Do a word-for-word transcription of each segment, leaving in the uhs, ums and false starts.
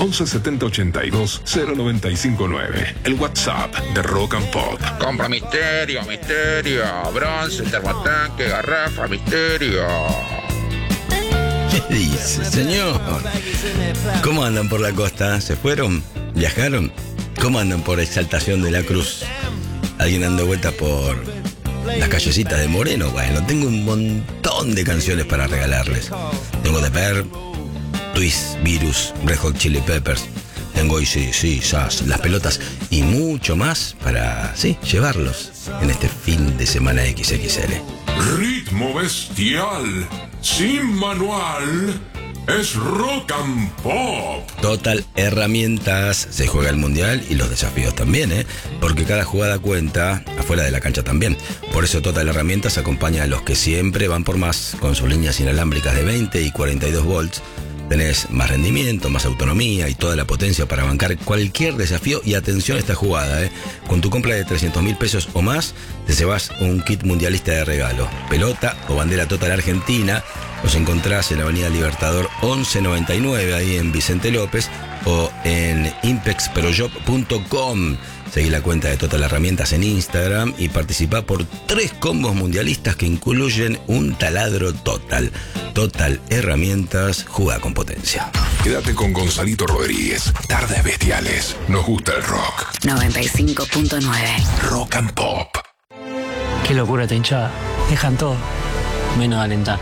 once setenta ochenta y dos cero noventa y cinco nueve. El WhatsApp de Rock and Pop. Compra Misterio, Misterio, bronce, termotanque, garrafa, Misterio. ¿Qué dice, señor? ¿Cómo andan por la costa? ¿Se fueron? ¿Viajaron? ¿Cómo andan por Exaltación de la Cruz? ¿Alguien dando vueltas por las callecitas de Moreno? Bueno, tengo un montón de canciones para regalarles. Tengo The Bear, Twist, Virus, Red Hot Chili Peppers. Tengo sí, sí, Jazz, Las Pelotas y mucho más para, sí, llevarlos en este fin de semana equis equis ele. Ritmo bestial, sin manual, es Rock and Pop. Total Herramientas, se juega el mundial y los desafíos también, ¿eh? Porque cada jugada cuenta, afuera de la cancha también. Por eso Total Herramientas acompaña a los que siempre van por más, con sus líneas inalámbricas de veinte y cuarenta y dos volts. Tenés más rendimiento, más autonomía y toda la potencia para bancar cualquier desafío. Y atención a esta jugada, ¿eh? Con tu compra de trescientos mil pesos o más, te llevas un kit mundialista de regalo. Pelota o bandera Total Argentina. Los encontrás en la Avenida Libertador once noventa y nueve, ahí en Vicente López, o en impex pro job punto com. Seguí la cuenta de Total Herramientas en Instagram y participá por tres combos mundialistas que incluyen un taladro Total. Total Herramientas, juega con potencia. Quédate con Gonzalito Rodríguez. Tardes bestiales. Nos gusta el rock. noventa y cinco punto nueve. Rock and Pop. Qué locura esta hinchada. Dejan todo, menos alentar.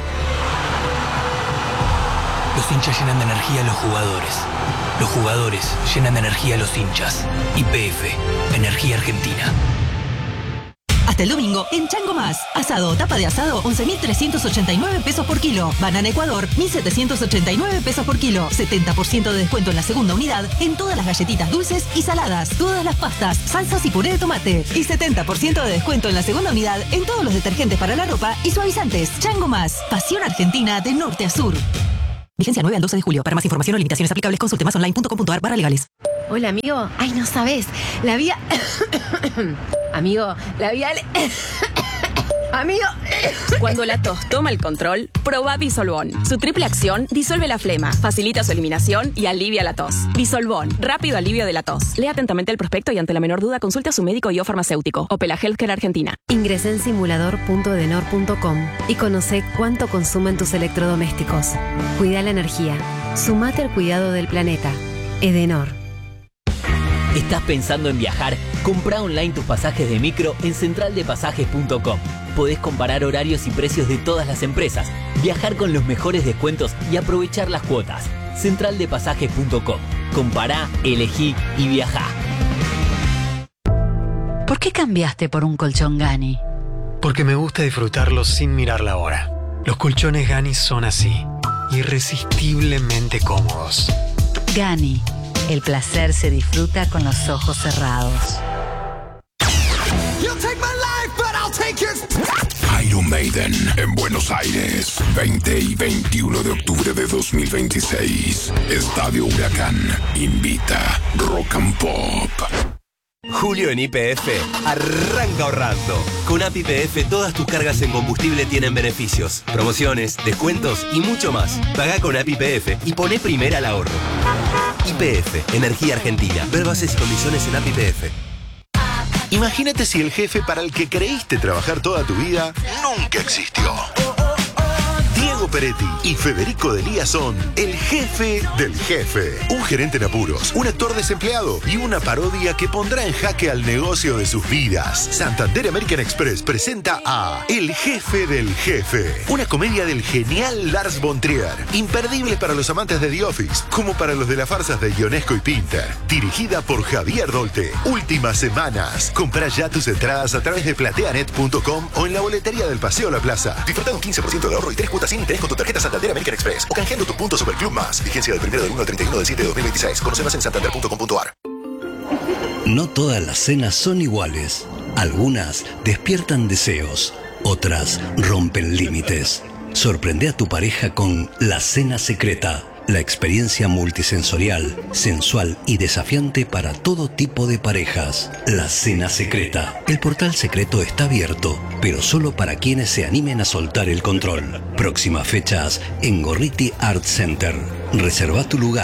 Los hinchas llenan de energía a los jugadores. Los jugadores llenan de energía a los hinchas. Y P F, Energía Argentina. Hasta el domingo, en Chango Más. Asado o tapa de asado, once mil trescientos ochenta y nueve pesos por kilo. Banana Ecuador, mil setecientos ochenta y nueve pesos por kilo. setenta por ciento de descuento en la segunda unidad, en todas las galletitas dulces y saladas, todas las pastas, salsas y puré de tomate. Y setenta por ciento de descuento en la segunda unidad, en todos los detergentes para la ropa y suavizantes. Chango Más. Pasión Argentina de norte a sur. Vigencia nueve al doce de julio. Para más información o limitaciones aplicables, consulte más online punto com punto ar barra legales. Hola, amigo. Ay, no sabes. La vía... amigo, la vía... Amigo. Cuando la tos toma el control, probá Disolvón. Su triple acción disuelve la flema, facilita su eliminación y alivia la tos. Disolvón, rápido alivio de la tos. Lea atentamente el prospecto y ante la menor duda consulte a su médico y o farmacéutico. Opela Healthcare Argentina. Ingresé en simulador punto edenor punto com y conoce cuánto consumen tus electrodomésticos. Cuida la energía. Sumate al cuidado del planeta. Edenor. ¿Estás pensando en viajar? Comprá online tus pasajes de micro en central de pasajes punto com. Podés comparar horarios y precios de todas las empresas, viajar con los mejores descuentos y aprovechar las cuotas. central de pasajes punto com. Compará, elegí y viajá. ¿Por qué cambiaste por un colchón Gani? Porque me gusta disfrutarlos sin mirar la hora. Los colchones Gani son así, irresistiblemente cómodos. Gani. El placer se disfruta con los ojos cerrados. Iron Maiden en Buenos Aires, veinte y veintiuno de octubre de dos mil veintiséis. Estadio Huracán invita Rock and Pop. Julio en Y P F arranca ahorrando. Con A P I P F todas tus cargas en combustible tienen beneficios, promociones, descuentos y mucho más. Pagá con A P I P F y poné primera al ahorro. Y P F, Energía Argentina. Ver bases y condiciones en A P I P F. Imagínate si el jefe para el que creíste trabajar toda tu vida nunca existió. Diego Peretti y Federico Delía son el jefe del jefe. Un gerente en apuros, un actor desempleado y una parodia que pondrá en jaque al negocio de sus vidas. Santander American Express presenta a El jefe del jefe, una comedia del genial Lars von Trier, imperdible para los amantes de The Office, como para los de las farsas de Ionesco y Pinter. Dirigida por Javier Dolte. Últimas semanas. Comprá ya tus entradas a través de plateanet punto com o en la boletería del Paseo La Plaza. Disfruta un quince por ciento de ahorro y tres cuotas sin interés con tu tarjeta Santander American Express o canjeando tus puntos sobre el Club Más. Vigencia del primero del uno al treinta y uno del siete de dos mil veintiséis. Conoce más en santander punto com punto ar. No todas las cenas son iguales. Algunas despiertan deseos, otras rompen límites. Sorprende a tu pareja con La Cena Secreta. La experiencia multisensorial, sensual y desafiante para todo tipo de parejas. La Cena Secreta. El portal secreto está abierto, pero solo para quienes se animen a soltar el control. Próximas fechas en Gorriti Art Center. Reserva tu lugar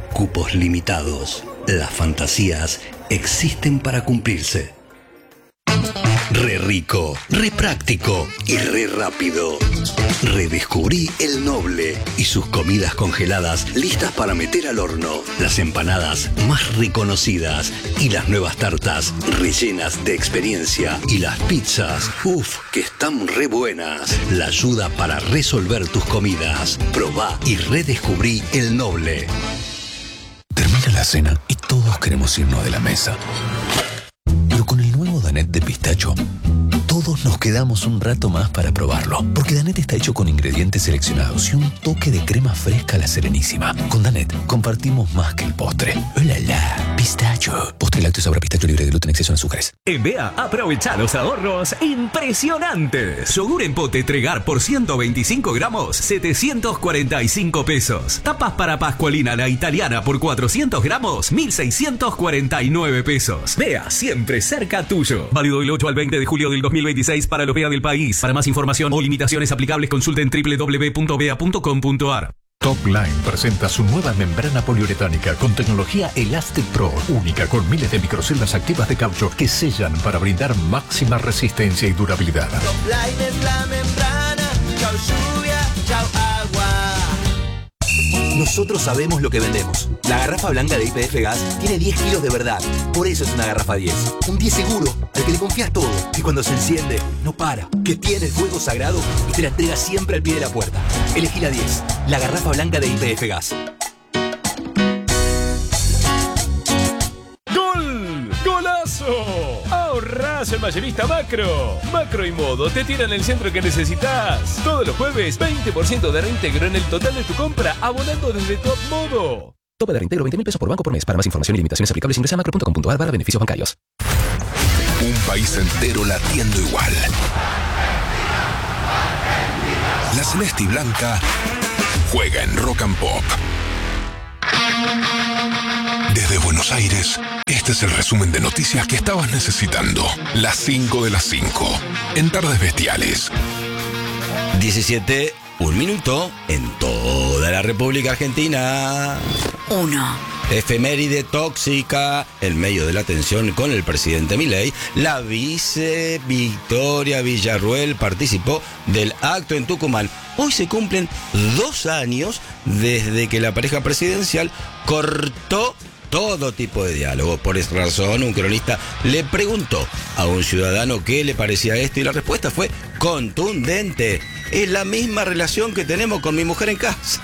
Cupos limitados. Las fantasías existen para cumplirse. Re rico, re práctico y re rápido. Redescubrí El Noble y sus comidas congeladas listas para meter al horno. Las empanadas más reconocidas y las nuevas tartas rellenas de experiencia. Y las pizzas, uff, que están re buenas. La ayuda para resolver tus comidas. Probá y redescubrí El Noble. Termina la cena y todos queremos irnos de la mesa. Pero con el nuevo Danet de pistacho, todos nos quedamos un rato más para probarlo. Porque Danet está hecho con ingredientes seleccionados y un toque de crema fresca a la Serenísima. Con Danet compartimos más que el postre. ¡Hola, la! Pistacho. Postre lácteo sabor a pistacho libre de gluten, exceso en azúcares. En B A, aprovecha los ahorros impresionantes. Yogur en pote Tregar por ciento veinticinco gramos, setecientos cuarenta y cinco pesos. Tapas para Pascualina la italiana por cuatrocientos gramos, mil seiscientos cuarenta y nueve pesos. B A, siempre cerca tuyo. Válido del ocho al veinte de julio del dos mil veintiséis para los B A del país. Para más información o limitaciones aplicables, consulten doble u doble u doble u punto b a punto com punto a r. Topline presenta su nueva membrana poliuretánica con tecnología Elastic Pro, única con miles de microceldas activas de caucho que sellan para brindar máxima resistencia y durabilidad. Topline es la membrana, chau lluvia, chau agua. Nosotros sabemos lo que vendemos. La garrafa blanca de Y P F Gas tiene diez kilos de verdad. Por eso es una garrafa diez. Un diez seguro, al que le confías todo. Que cuando se enciende, no para. Que tiene el fuego sagrado y te la entrega siempre al pie de la puerta. Elegí la diez. La garrafa blanca de Y P F Gas. ¡Gol! ¡Golazo! ¡Ahorrás en Mayorista Macro! Macro y Modo te tiran el centro que necesitas. Todos los jueves, veinte por ciento de reintegro en el total de tu compra, abonando desde Top Modo. Tope de reintegro veinte mil pesos por banco por mes. Para más información y limitaciones aplicables ingresa a macro punto com punto a r barra beneficios bancarios. Un país entero latiendo igual. La celeste y blanca juega en Rock and Pop. Desde Buenos Aires, este es el resumen de noticias que estabas necesitando. Las cinco de las cinco, en Tardes Bestiales. diecisiete, un minuto en toda la República Argentina. Uno. Efeméride tóxica en medio de la tensión con el presidente Milei. La vice Victoria Villarruel participó del acto en Tucumán. Hoy se cumplen dos años desde que la pareja presidencial cortó todo tipo de diálogo. Por esa razón, un cronista le preguntó a un ciudadano qué le parecía esto y la respuesta fue contundente. Es la misma relación que tenemos con mi mujer en casa.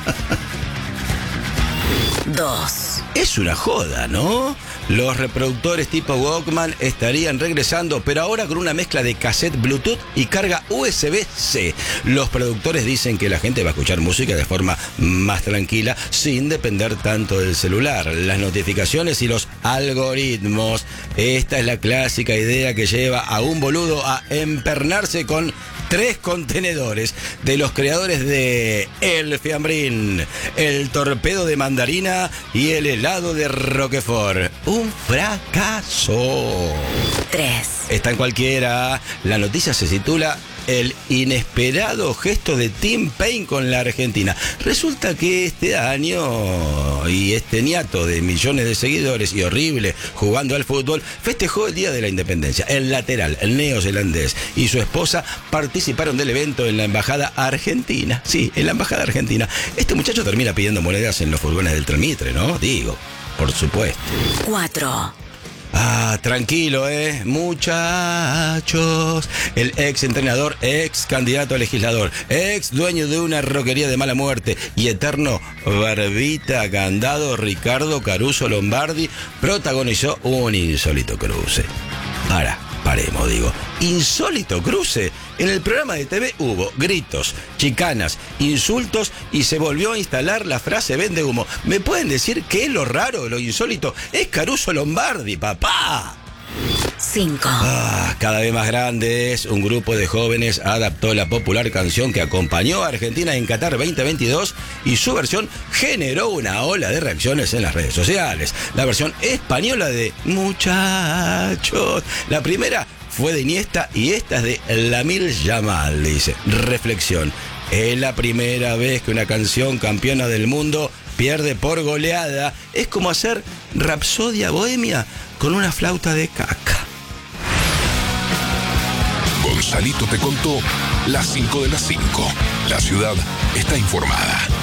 Dos. Es una joda, ¿no? Los reproductores tipo Walkman estarían regresando, pero ahora con una mezcla de cassette Bluetooth y carga U S B C. Los productores dicen que la gente va a escuchar música de forma más tranquila, sin depender tanto del celular. Las notificaciones y los algoritmos. Esta es la clásica idea que lleva a un boludo a empernarse con tres contenedores de los creadores de El Fiambrín, el torpedo de mandarina y el helado de Roquefort. Un fracaso. Tres. Está en cualquiera. La noticia se titula El inesperado gesto de Tim Payne con la Argentina. Resulta que este año y este niato de millones de seguidores y horrible jugando al fútbol festejó el Día de la Independencia. El lateral, el neozelandés y su esposa participaron del evento en la embajada argentina. Sí, en la embajada argentina. Este muchacho termina pidiendo monedas en los furgones del Tramitre, ¿no? Digo, por supuesto. Cuatro. Ah, tranquilo, eh, muchachos. El ex entrenador, ex candidato a legislador, ex dueño de una roquería de mala muerte y eterno barbita candado Ricardo Caruso Lombardi protagonizó un insólito cruce. Para, paremos, digo. Insólito cruce. En el programa de T V hubo gritos, chicanas, insultos y se volvió a instalar la frase vende humo. ¿Me pueden decir qué es lo raro, lo insólito? Es Caruso Lombardi, papá. Cinco. Ah, cada vez más grandes, un grupo de jóvenes adaptó la popular canción que acompañó a Argentina en Qatar veinte veintidós y su versión generó una ola de reacciones en las redes sociales. La versión española de Muchachos. La primera fue de Iniesta y esta es de Lamil Yamal, dice. Reflexión. Es la primera vez que una canción campeona del mundo pierde por goleada. Es como hacer Rapsodia Bohemia con una flauta de caca. Gonzalito te contó las cinco de las cinco. La ciudad está informada.